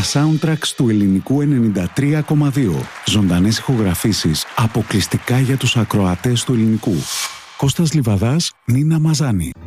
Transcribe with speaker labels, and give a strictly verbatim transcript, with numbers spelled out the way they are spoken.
Speaker 1: soundtracks του ελληνικού ενενήντα τρία κόμμα δύο. Ζωντανές ηχογραφήσεις αποκλειστικά για τους ακροατές του ελληνικού. Κώστας Λιβαδάς, Νίνα Μαζάνη.